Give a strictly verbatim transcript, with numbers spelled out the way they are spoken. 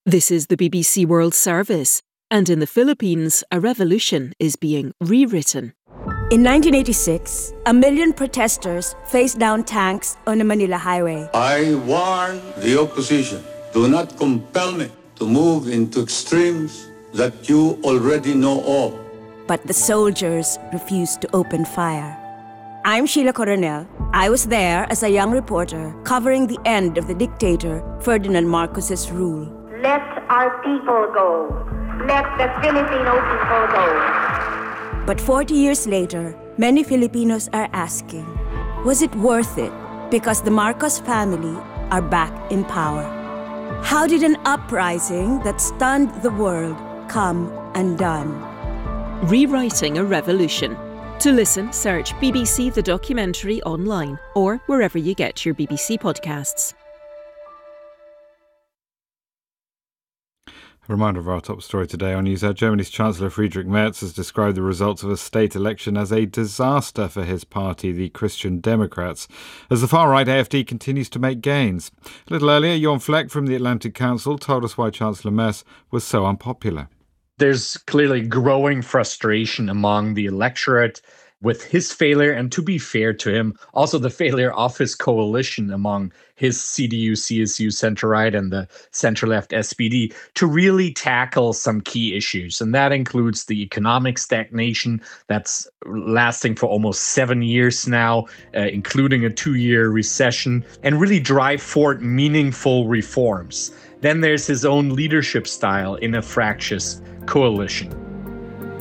This is the B B C World Service, and in the Philippines, a revolution is being rewritten. In nineteen eighty-six, a million protesters faced down tanks on the Manila Highway. I warn the opposition, do not compel me to move into extremes that you already know of. But the soldiers refused to open fire. I'm Sheila Coronel. I was there as a young reporter covering the end of the dictator Ferdinand Marcos's rule. Let our people go. Let the Filipino people go. But forty years later, many Filipinos are asking, was it worth it? Because the Marcos family are back in power. How did an uprising that stunned the world come undone? Rewriting a revolution. To listen, search B B C The Documentary online or wherever you get your B B C podcasts. A reminder of our top story today on NewsHour. Germany's Chancellor Friedrich Merz has described the results of a state election as a disaster for his party, the Christian Democrats, as the far-right A F D continues to make gains. A little earlier, Jorn Fleck from the Atlantic Council told us why Chancellor Merz was so unpopular. There's clearly growing frustration among the electorate with his failure, and to be fair to him, also the failure of his coalition among his C D U, C S U, centre-right and the centre-left S P D to really tackle some key issues. And that includes the economic stagnation that's lasting for almost seven years now, uh, including a two-year recession, and really drive forward meaningful reforms. Then there's his own leadership style in a fractious coalition.